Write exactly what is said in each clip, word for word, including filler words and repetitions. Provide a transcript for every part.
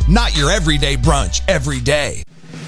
not your everyday brunch every day.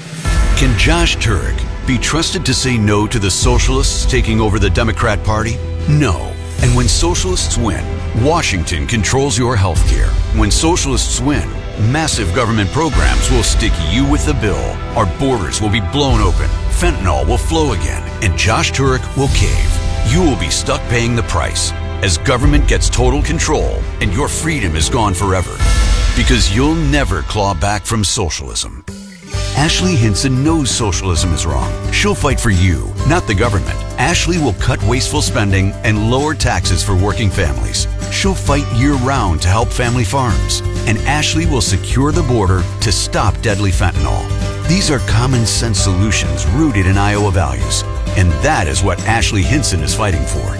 Can Josh Turek be trusted to say no to the socialists taking over the Democrat Party? No. And when socialists win, Washington controls your health care. When socialists win, massive government programs will stick you with the bill. Our borders will be blown open, fentanyl will flow again, and Josh Turek will cave. You will be stuck paying the price as government gets total control and your freedom is gone forever. Because you'll never claw back from socialism. Ashley Hinson knows socialism is wrong. She'll fight for you, not the government. Ashley will cut wasteful spending and lower taxes for working families. She'll fight year-round to help family farms. And Ashley will secure the border to stop deadly fentanyl. These are common-sense solutions rooted in Iowa values. And that is what Ashley Hinson is fighting for.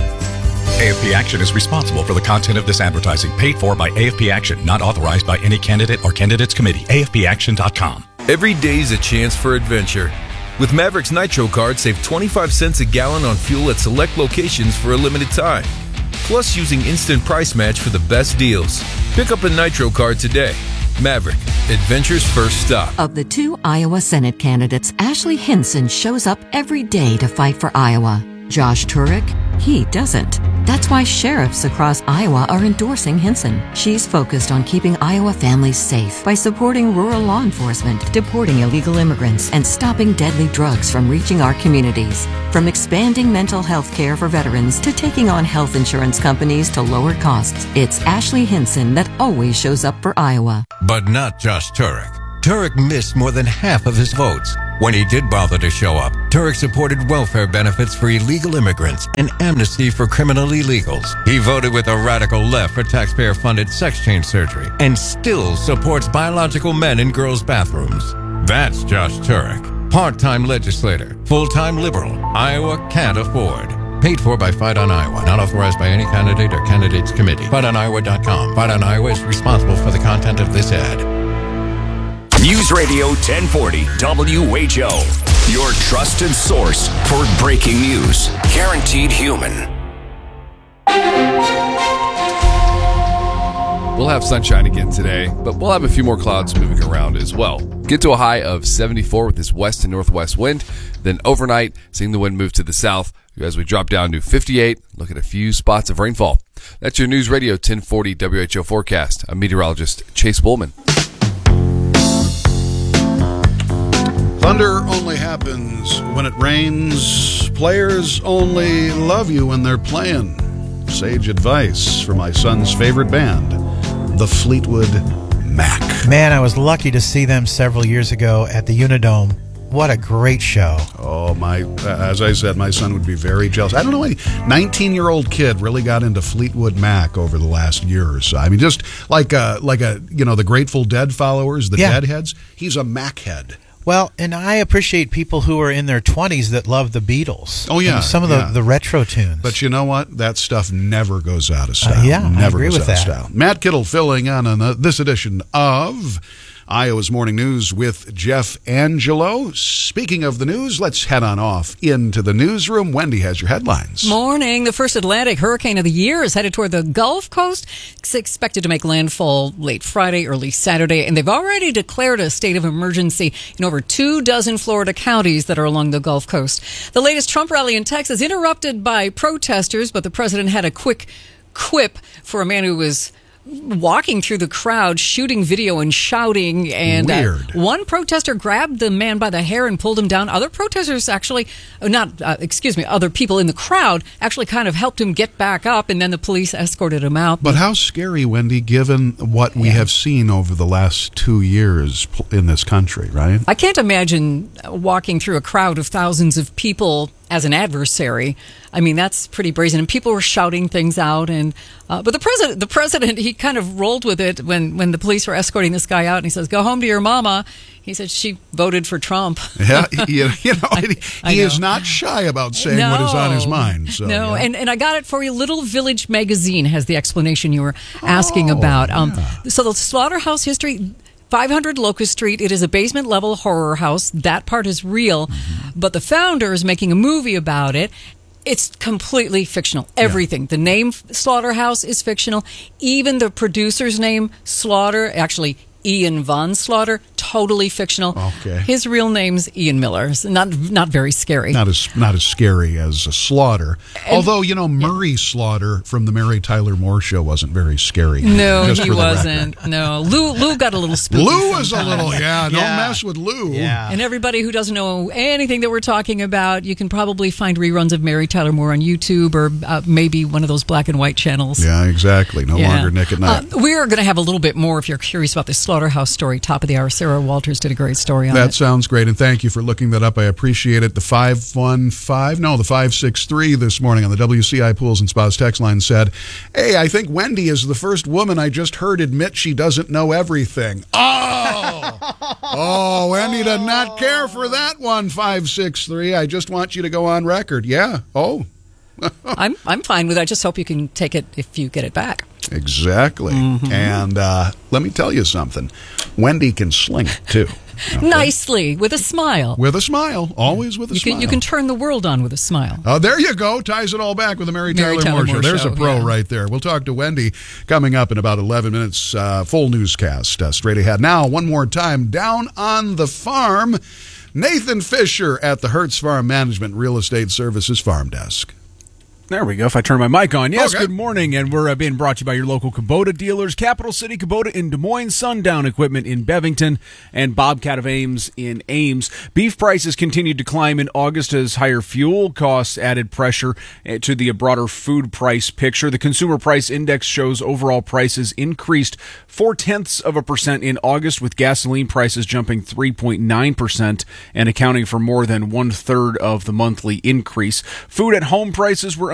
A F P Action is responsible for the content of this advertising, paid for by A F P Action, not authorized by any candidate or candidates committee. A F P action dot com. Every day's a chance for adventure. With Mavericks Nitro Card, save twenty-five cents a gallon on fuel at select locations for a limited time. Plus, using Instant Price Match for the best deals. Pick up a Nitro Card today. Maverick, adventure's first stop. Of the two Iowa Senate candidates, Ashley Hinson shows up every day to fight for Iowa. Josh Turek, he doesn't. That's why sheriffs across Iowa are endorsing Hinson. She's focused on keeping Iowa families safe by supporting rural law enforcement, deporting illegal immigrants, and stopping deadly drugs from reaching our communities. From expanding mental health care for veterans to taking on health insurance companies to lower costs, it's Ashley Hinson that always shows up for Iowa. But not just Turek. Turek missed more than half of his votes. When he did bother to show up, Turek supported welfare benefits for illegal immigrants and amnesty for criminal illegals. He voted with the radical left for taxpayer-funded sex change surgery and still supports biological men in girls' bathrooms. That's Josh Turek. Part-time legislator, full-time liberal, Iowa can't afford. Paid for by Fight on Iowa, not authorized by any candidate or candidates committee. fight on iowa dot com. Fight on Iowa is responsible for the content of this ad. News Radio ten forty W H O. Your trusted source for breaking news. Guaranteed human. We'll have sunshine again today, but we'll have a few more clouds moving around as well. Get to a high of seventy-four with this west and northwest wind. Then overnight, seeing the wind move to the south as we drop down to fifty-eight. Look at a few spots of rainfall. That's your News Radio ten forty W H O forecast. I'm meteorologist Chase Woolman. Thunder only happens when it rains. Players only love you when they're playing. Sage advice for my son's favorite band, the Fleetwood Mac. Man, I was lucky to see them several years ago at the Unidome. What a great show. Oh, my, as I said, my son would be very jealous. I don't know, a nineteen-year-old kid really got into Fleetwood Mac over the last year or so. I mean, just like a, like a you know, the Grateful Dead followers, the yeah. Deadheads, he's a Mac head. Well, and I appreciate people who are in their twenties that love the Beatles. Oh, yeah. And some of yeah. the, the retro tunes. But you know what? That stuff never goes out of style. Uh, yeah, never I agree goes with out that. of style. Matt Kittle filling in on uh, this edition of Iowa's Morning News with Jeff Angelo. Speaking of the news, let's head on off into the newsroom. Wendy has your headlines. Morning. The first Atlantic hurricane of the year is headed toward the Gulf Coast. It's expected to make landfall late Friday, early Saturday, and they've already declared a state of emergency in over two dozen Florida counties that are along the Gulf Coast. The latest Trump rally in Texas interrupted by protesters, but the president had a quick quip for a man who was walking through the crowd, shooting video and shouting. And uh, one protester grabbed the man by the hair and pulled him down. Other protesters actually, not, uh, excuse me, other people in the crowd actually kind of helped him get back up, and then the police escorted him out. But how scary, Wendy, given what we yeah. have seen over the last two years in this country, right? I can't imagine walking through a crowd of thousands of people as an adversary. I mean, that's pretty brazen. And people were shouting things out. And uh, but the president, the president, he kind of rolled with it when, when the police were escorting this guy out. And he says, "Go home to your mama." He said she voted for Trump. Yeah, you, you know, I, he, I he know. is not shy about saying no, what is on his mind. So, no, yeah. and, and I got it for you. Little Village Magazine has the explanation you were asking oh, about. Um, yeah. So the slaughterhouse history, five hundred Locust Street, it is a basement-level horror house. That part is real. Mm-hmm. But the founder is making a movie about it. It's completely fictional. Everything. Yeah. The name Slaughterhouse is fictional. Even the producer's name, Slaughter, actually Ian Von Slaughter, totally fictional. Okay. His real name's Ian Miller. So not not very scary. Not as not as scary as a Slaughter. And, Although, you know, Murray yeah. Slaughter from the Mary Tyler Moore Show wasn't very scary. No, just he wasn't. Record. No. Lou Lou got a little spooky. Lou was sometimes. a little, yeah, don't yeah. mess with Lou. Yeah. And everybody who doesn't know anything that we're talking about, you can probably find reruns of Mary Tyler Moore on YouTube or uh, maybe one of those black and white channels. Yeah, exactly. No yeah. longer Nick at Night. Uh, we're going to have a little bit more if you're curious about the Slaughterhouse story. Top of the hour. Sarah Walters did a great story on that it. Sounds great, and thank you for looking that up. I appreciate it. The five one five, no, the five six three this morning on the W C I Pools and Spas text line said, hey, I think Wendy is the first woman I just heard admit she doesn't know everything. Oh! Oh, Wendy did not care for that one, five six three. I just want you to go on record. Yeah. Oh. I'm I'm fine with it. I just hope you can take it if you get it back. Exactly. Mm-hmm. And uh, let me tell you something. Wendy can sling it, too. Okay? Nicely, with a smile. With a smile. Always with a you smile. Can, you can turn the world on with a smile. Oh, there you go. Ties it all back with the Mary, Mary Tyler, Tyler Moore Moore Show. There's Show, a pro yeah. right there. We'll talk to Wendy coming up in about eleven minutes. Uh, full newscast uh, straight ahead. Now, one more time, down on the farm, Nathan Fisher at the Hertz Farm Management Real Estate Services Farm Desk. There we go. If I turn my mic on. Yes, okay. Good morning. And we're uh, being brought to you by your local Kubota dealers. Capital City Kubota in Des Moines, Sundown Equipment in Bevington, and Bobcat of Ames in Ames. Beef prices continued to climb in August as higher fuel costs added pressure to the broader food price picture. The Consumer Price Index shows overall prices increased four-tenths of a percent in August, with gasoline prices jumping three point nine percent and accounting for more than one-third of the monthly increase. Food at home prices were